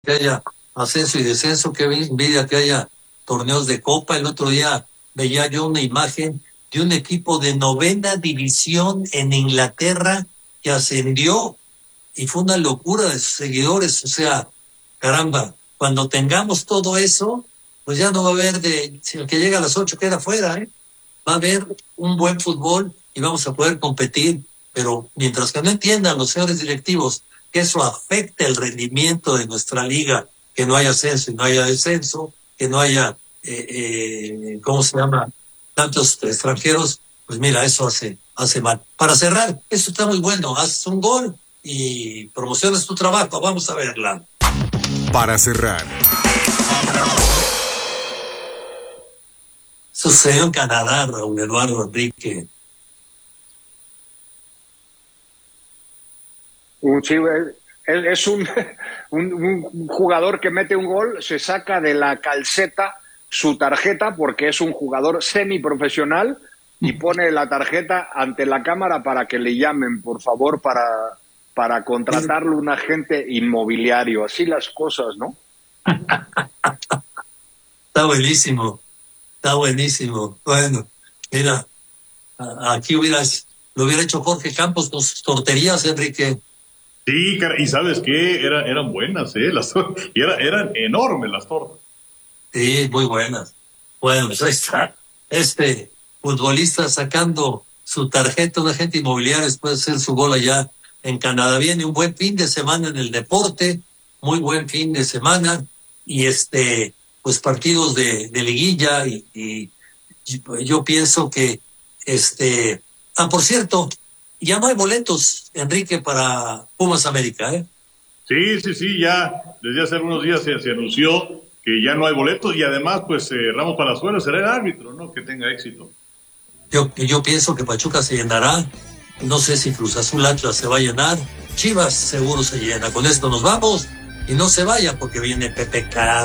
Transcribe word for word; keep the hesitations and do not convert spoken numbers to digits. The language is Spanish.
que haya ascenso y descenso, que envidia que haya torneos de copa. El otro día veía yo una imagen de un equipo de novena división en Inglaterra que ascendió y fue una locura de sus seguidores. O sea, caramba, cuando tengamos todo eso, pues ya no va a haber de, si el que llega a las ocho queda fuera, ¿eh? Va a haber un buen fútbol y vamos a poder competir, pero mientras que no entiendan los señores directivos que eso afecta el rendimiento de nuestra liga, que no haya ascenso y no haya descenso, que no haya, eh, eh, ¿cómo se llama?, tantos extranjeros, pues mira, eso hace, hace mal. Para cerrar, eso está muy bueno, haces un gol y promocionas tu trabajo, vamos a verla. Para cerrar. Sucedió en Canadá, Raúl Eduardo Enrique. Un, sí, es un, un, un jugador que mete un gol, se saca de la calceta su tarjeta porque es un jugador semiprofesional y pone la tarjeta ante la cámara para que le llamen, por favor, para, para contratarlo un agente inmobiliario. Así las cosas, ¿no? Está buenísimo, está buenísimo. Bueno, mira, aquí hubieras, lo hubiera hecho Jorge Campos con sus torterías, Enrique. Sí, y ¿sabes qué? Era, eran buenas, ¿eh? Las, y era, eran enormes las tortas. Sí, muy buenas. Bueno, pues ahí está. Este futbolista sacando su tarjeta, un agente inmobiliario después de hacer su gol allá en Canadá. Viene un buen fin de semana en el deporte, muy buen fin de semana, y este, pues partidos de, de liguilla, y, y yo pienso que este, ah, por cierto, ya no hay boletos, Enrique, para Pumas América, ¿eh? Sí, sí, sí, ya desde hace algunos días se, se anunció que ya no hay boletos y además, pues, eh, Ramos Palazuelos será el árbitro, ¿no? Que tenga éxito. Yo, yo pienso que Pachuca se llenará, no sé si Cruz Azul Atlas se va a llenar, Chivas seguro se llena. Con esto nos vamos y no se vaya porque viene Pepe K.